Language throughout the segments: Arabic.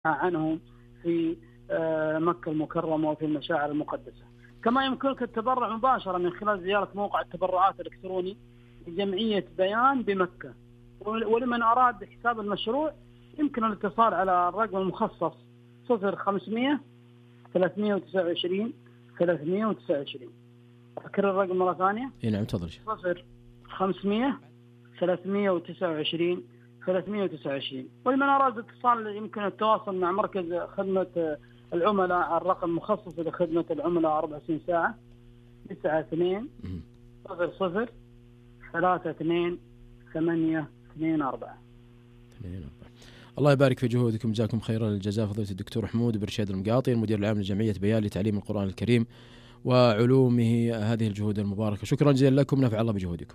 عنهم في مكة المكرمة وفي المشاعر المقدسة. كما يمكنك التبرع مباشرة من خلال زيارة موقع التبرعات الإلكتروني لجمعية بيان بمكة. ولمن أراد حساب المشروع يمكن الاتصال على الرقم المخصص 0500 329 329. أذكر الرقم مرة ثانية. نعم تفضل. 0500 329 329. ولمن أراد الاتصال يمكن التواصل مع مركز خدمة العملاء على الرقم المخصص لخدمة العملاء 24 ساعة 92 00 32 824. الله يبارك في جهودكم، جزاكم خيرا الجزاء فضيلة الدكتور حمود بن رشيد المقاطي المدير العام لجمعية بيان لتعليم القرآن الكريم وعلومه، هذه الجهود المباركة. شكرا جزيلا لكم، نفع الله بجهودكم.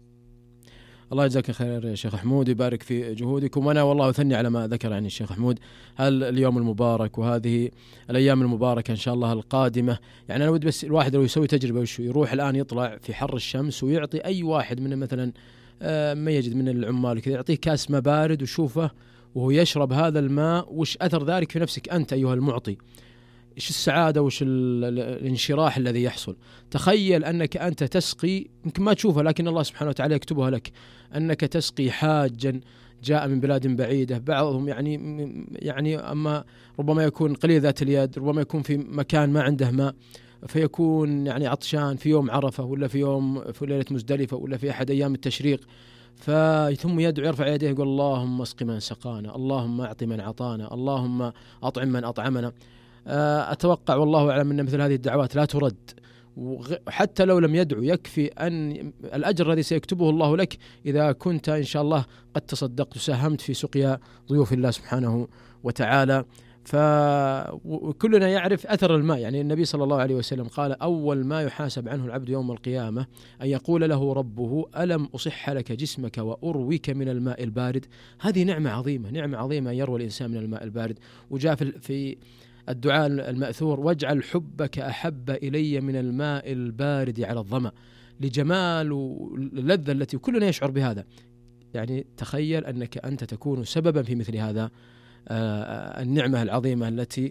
الله يجزاك خير يا شيخ حمود، يبارك في جهودكم. وأنا والله أثني على ما ذكر عن الشيخ حمود، هل اليوم المبارك وهذه الأيام المباركة إن شاء الله القادمة. يعني أنا ودي بس الواحد لو يسوي تجربة وشو يروح الآن يطلع في حر الشمس ويعطي أي واحد من مثلا ما يجد من العمال كذا، يعطيه كاس ماء بارد وشوفه وهو يشرب هذا الماء، وش أثر ذلك في نفسك أنت أيها المعطي، إيش السعادة وش الانشراح الذي يحصل. تخيل أنك أنت تسقي، يمكن ما تشوفها لكن الله سبحانه وتعالى يكتبها لك، أنك تسقي حاجا جاء من بلاد بعيدة، بعضهم يعني أما ربما يكون قليل ذات اليد، ربما يكون في مكان ما عنده ماء، فيكون يعني عطشان في يوم عرفة ولا في ليلة مزدلفة ولا في أحد أيام التشريق، ثم يدعو يرفع يديه يقول اللهم اسق من سقانا، اللهم أعط من عطانا، اللهم أطعم من أطعمنا. أتوقع والله أعلم أن مثل هذه الدعوات لا ترد، وحتى لو لم يدعو يكفي أن الأجر الذي سيكتبه الله لك إذا كنت إن شاء الله قد تصدقت وساهمت في سقيا ضيوف الله سبحانه وتعالى. فكلنا يعرف أثر الماء، يعني النبي صلى الله عليه وسلم قال أول ما يحاسب عنه العبد يوم القيامة أن يقول له ربه ألم أصح لك جسمك وأرويك من الماء البارد. هذه نعمة عظيمة، نعمة عظيمة أن يروى الإنسان من الماء البارد. وجاء في الدعاء المأثور واجعل حبك أحب إلي من الماء البارد على الظمأ، لجمال واللذة التي كلنا يشعر بهذا. يعني تخيل أنك أنت تكون سببا في مثل هذا النعمة العظيمة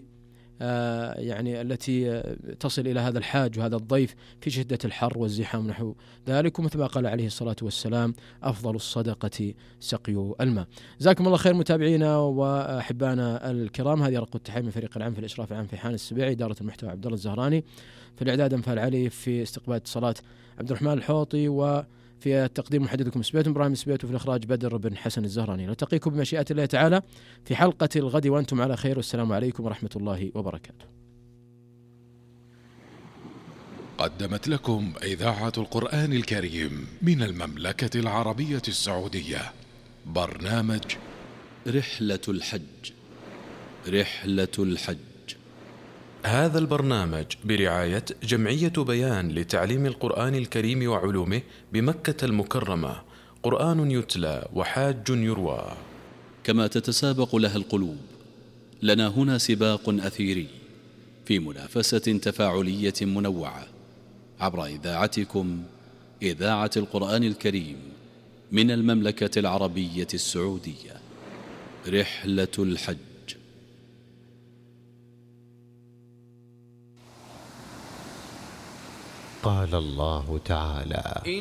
التي تصل إلى هذا الحاج وهذا الضيف في شدة الحر والزحام نحو ذلك. ومثل ما قال عليه الصلاة والسلام أفضل الصدقة سقي الماء. جزاكم الله خير متابعينا وأحبانا الكرام. هذه رقم التحية من فريق العام في الإشراف العام في حان السبيعي، إدارة المحتوى عبد الله الزهراني، في الإعداد أنفال علي، في استقبال اتصالات عبد الرحمن الحوطي، وفي التقديم محدثكم سبيت إبراهيم سبيت، وفي الإخراج بدر بن حسن الزهراني. نلتقيكم بمشيئة الله تعالى في حلقة الغد وأنتم على خير، والسلام عليكم ورحمة الله وبركاته. قدمت لكم إذاعة القرآن الكريم من المملكة العربية السعودية برنامج رحلة الحج. رحلة الحج. هذا البرنامج برعاية جمعية بيان لتعليم القرآن الكريم وعلومه بمكة المكرمة، قرآن يتلى وحاج يروى. كما تتسابق لها القلوب، لنا هنا سباق أثيري في منافسة تفاعلية منوعة عبر إذاعتكم إذاعة القرآن الكريم من المملكة العربية السعودية. رحلة الحج. قال الله تعالى